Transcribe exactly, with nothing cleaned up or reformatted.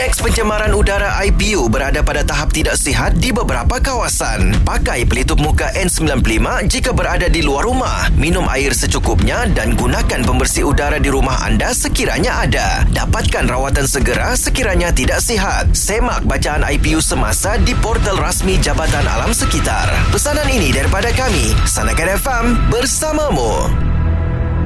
Indeks pencemaran udara I P U berada pada tahap tidak sihat di beberapa kawasan. Pakai pelitup muka N sembilan puluh lima jika berada di luar rumah. Minum air secukupnya dan gunakan pembersih udara di rumah anda sekiranya ada. Dapatkan rawatan segera sekiranya tidak sihat. Semak bacaan I P U semasa di portal rasmi Jabatan Alam Sekitar. Pesanan ini daripada kami, Sanakan F M, bersamamu.